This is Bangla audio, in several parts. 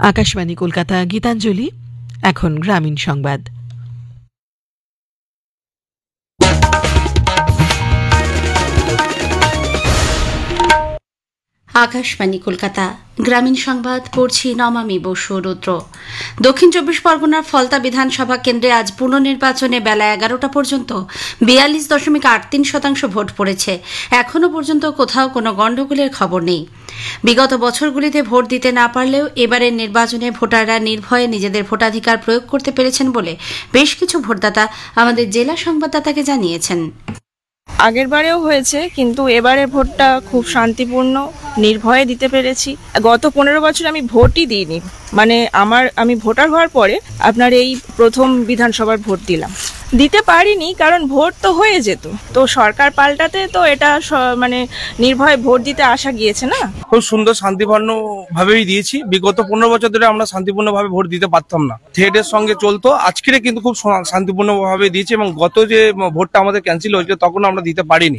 আকাশবাণী কলকাতা, গীতাঞ্জলি। এখন গ্রামীণ সংবাদ। আকাশবাণী কলকাতা, গ্রামীণ সংবাদ পড়ছি নমামি বসু রুদ্র। দক্ষিণ 24 পরগনার ফলতা বিধানসভা কেন্দ্রে আজ পুনর্নির্বাচনে বেলা 11টা পর্যন্ত 42.83% ভোট পড়েছে। এখনও পর্যন্ত কোথাও কোনো গণ্ডগোলের খবর নেই। বিগত বছরগুলিতে ভোট দিতে না পারলেও এবারের নির্বাচনে ভোটাররা নির্ভয়ে নিজেদের ভোটাধিকার প্রয়োগ করতে পেরেছেন বলে বেশ কিছু ভোটদাতা আমাদের জেলা সংবাদদাতাকে জানিয়েছেন। আগের বারেও হয়েছে, কিন্তু এবারের ভোটটা খুব শান্তিপূর্ণ, নির্ভয়ে দিতে পেরেছি। গত 15 বছর আমি ভোটই দিইনি, মানে আমি ভোটার হওয়ার পরে আপনার এই প্রথম বিধানসভার ভোট দিলাম। দিতে পারিনি কারণ ভোট তো হয়ে যেত, তো সরকার পাল্টাতে তো এটা মানে নির্ভয়ে ভোট দিতে আসা গিয়েছে না। খুব সুন্দর শান্তিপূর্ণ ভাবেই দিয়েছি। বিগত 15 বছর ধরে আমরা শান্তিপূর্ণ ভাবে ভোট দিতে পারতাম না, থ্রেডের সঙ্গে চলতো। আজকের কিন্তু খুব শান্তিপূর্ণ ভাবে দিয়েছি, এবং গত যে ভোটটা আমাদের ক্যান্সেল হয়েছিল তখন আমরা দিতে পারিনি।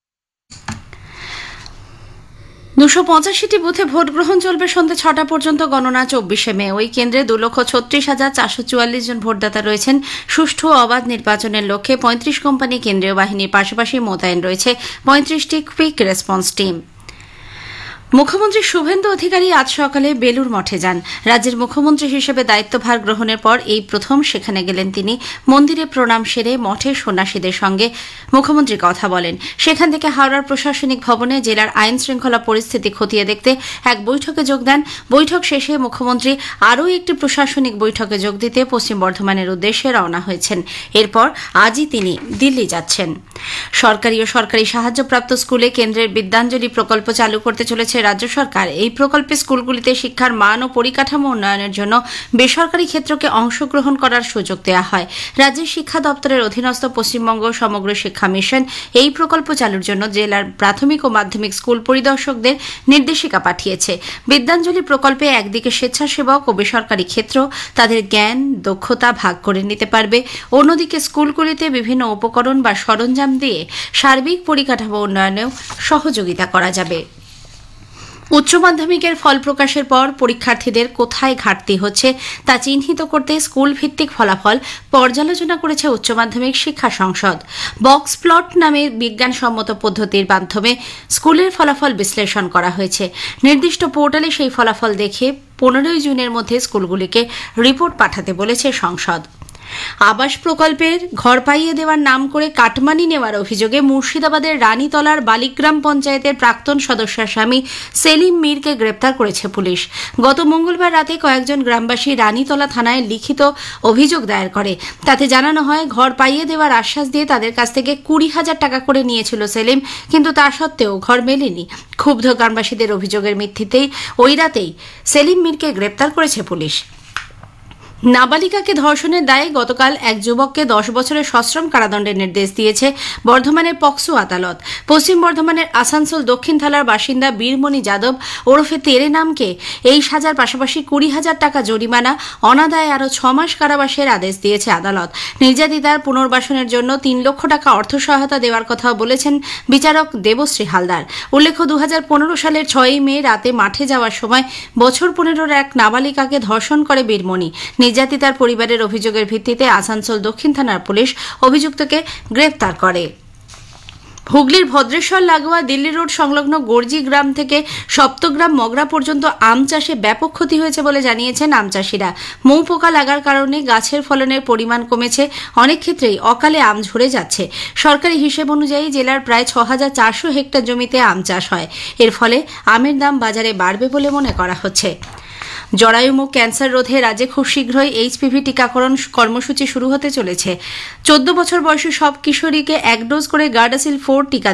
285টি বুথে ভোট গ্রহণ চলবে সন্ধ্যে 6টা পর্যন্ত। গণনা 24শে মে। ওই কেন্দ্রে 2,36,444 জন ভোটদাতা রয়েছেন। সুষ্ঠু ও অবাধ নির্বাচনের লক্ষ্যে 35 কোম্পানি কেন্দ্রীয় বাহিনীর পাশাপাশি মোতায়েন রয়েছে 35টি কুইক রেসপন্স টিম। মুখ্যমন্ত্রী শুভেন্দু অধিকারী আজ সকালে বেলুর মঠে যান। রাজ্যের মুখ্যমন্ত্রী হিসেবে দায়িত্বভার গ্রহণের পর এই প্রথম সেখানে গেলেন তিনি। মন্দিরে প্রণাম সেরে মঠের সন্ন্যাসীদের সঙ্গে মুখ্যমন্ত্রী কথা বলেন। সেখান থেকে হাওড়ার প্রশাসনিক ভবনে জেলার আইন শৃঙ্খলা পরিস্থিতি খতিয়ে দেখতে এক বৈঠকে যোগ দেন। বৈঠক শেষে মুখ্যমন্ত্রী আরও একটি প্রশাসনিক বৈঠকে যোগ দিতে পশ্চিম বর্ধমানের উদ্দেশ্যে রওনা হয়েছেন। এরপর আজই তিনি দিল্লি যাচ্ছেন। সরকারি ও সরকারি সাহায্যপ্রাপ্ত স্কুলে কেন্দ্রের বিদ্যাঞ্জলি প্রকল্প চালু করতে চলেছে রাজ্য সরকার। এই প্রকল্পে স্কুলগুলিতে শিক্ষার মান ও পরিকাঠামো উন্নয়নের জন্য বেসরকারি ক্ষেত্রকে অংশগ্রহণ করার সুযোগ দেওয়া হয়। রাজ্যের শিক্ষা দপ্তরের অধীনস্থ পশ্চিমবঙ্গ সমগ্র শিক্ষা মিশন এই প্রকল্প চালুর জন্য জেলার প্রাথমিক ও মাধ্যমিক স্কুল পরিদর্শকদের নির্দেশিকা পাঠিয়েছে। বিদ্যাঞ্জলি প্রকল্পে একদিকে স্বেচ্ছাসেবক ও বেসরকারি ক্ষেত্র তাদের জ্ঞান দক্ষতা ভাগ করে নিতে পারবে, অন্যদিকে স্কুলগুলিতে বিভিন্ন উপকরণ বা সরঞ্জাম দিয়ে সার্বিক পরিকাঠামো উন্নয়নেও সহযোগিতা করা যাবে। উচ্চ মাধ্যমিকের ফল প্রকাশের পর পরীক্ষার্থীদের কোথায় ঘাটতি হচ্ছে তা চিহ্নিত করতে স্কুল ভিত্তিক ফলাফল পর্যালোচনা করেছে উচ্চ মাধ্যমিক শিক্ষা সংসদ। বক্স প্লট নামে বিজ্ঞানসম্মত পদ্ধতির মাধ্যমে স্কুলের ফলাফল বিশ্লেষণ করা হয়েছে। নির্দিষ্ট পোর্টালে সেই ফলাফল দেখে 15 জুনের মধ্যে স্কুলগুলিকে রিপোর্ট পাঠাতে বলেছে সংসদ। আবাস প্রকল্পের ঘর পাইয়ে দেওয়ার নাম করে কাটমানি নেওয়ার অভিযোগে মুর্শিদাবাদের রানীতলার বালিগ্রাম পঞ্চায়েতের প্রাক্তন সদস্যের স্বামী সেলিম মীরকে গ্রেপ্তার করেছে পুলিশ। গত মঙ্গলবার রাতে কয়েকজন গ্রামবাসী রানীতলা থানায় লিখিত অভিযোগ দায়ের করে। তাতে জানানো হয়, ঘর পাইয়ে দেওয়ার আশ্বাস দিয়ে তাদের কাছ থেকে 20,000 টাকা করে নিয়েছিল সেলিম, কিন্তু তা সত্ত্বেও ঘর মেলেনি। ক্ষুব্ধ গ্রামবাসীদের অভিযোগের ভিত্তিতেই ওই রাতেই সেলিম মীরকে গ্রেপ্তার করেছে পুলিশ। নাবালিকাকে ধর্ষণের দায়ে গতকাল এক যুবককে 10 বছরের সশ্রম কারাদণ্ডের নির্দেশ দিয়েছে বর্ধমানের পক্সো আদালত। পশ্চিম বর্ধমানের আসানসোল দক্ষিণ থানার বাসিন্দা বীরমণি যাদব ওরফে তেরে নামকে এই সাজার পাশাপাশি 20,000 টাকা জরিমানা, অনাদায়ে আরও 6 মাস কারাবাসের আদেশ দিয়েছে আদালত। নির্যাতিতার পুনর্বাসনের জন্য 3 লক্ষ টাকা অর্থ সহায়তা দেওয়ার কথাও বলেছেন বিচারক দেবশ্রী হালদার। উল্লেখ্য, 2015 সালের 6ই মে রাতে মাঠে যাওয়ার সময় বছর 15-র এক নাবালিকাকে ধর্ষণ করে বীরমণি। নির্যাতিতার পরিবারের অভিযোগের ভিত্তিতে আসানসোল দক্ষিণ থানার পুলিশ অভিযুক্তকে গ্রেপ্তার করে। হুগলির ভদ্রেশ্বর লাগোয়া দিল্লি রোড সংলগ্ন গর্জি গ্রাম থেকে সপ্তগ্রাম মগরা পর্যন্ত আম চাষে ব্যাপক ক্ষতি হয়েছে বলে জানিয়েছেন আম চাষিরা। মৌপোকা লাগার কারণে গাছের ফলনের পরিমাণ কমেছে, অনেক ক্ষেত্রেই অকালে আম ঝরে যাচ্ছে। সরকারি হিসেব অনুযায়ী জেলার প্রায় 6,400 হেক্টর জমিতে আম চাষ হয়। এর ফলে আমের দাম বাজারে বাড়বে বলে মনে করা হচ্ছে। জরায়ুমুখ ক্যান্সার রোধে রাজ্যে খুব শীঘ্রই এইচপিভি টিকাকরণ কর্মসূচি শুরু হতে চলেছে। 14 বছর বয়সী সব কিশোরীকে 1 ডোজ করে গার্ডাসিল 4 টিকা